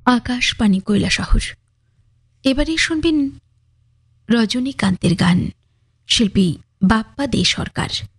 আকাশবাণী কৈলাসহর। এবারে শুনবেন রজনীকান্তের গান, শিল্পী বাপ্পা দে সরকার।